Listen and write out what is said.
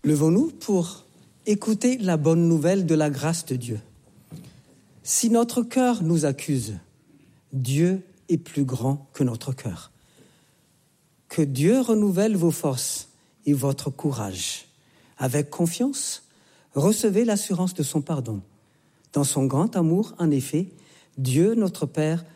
Levons-nous pour écouter la bonne nouvelle de la grâce de Dieu. Si notre cœur nous accuse, Dieu est plus grand que notre cœur. Que Dieu renouvelle vos forces et votre courage. Avec confiance, recevez l'assurance de son pardon. Dans son grand amour, en effet, Dieu, notre Père,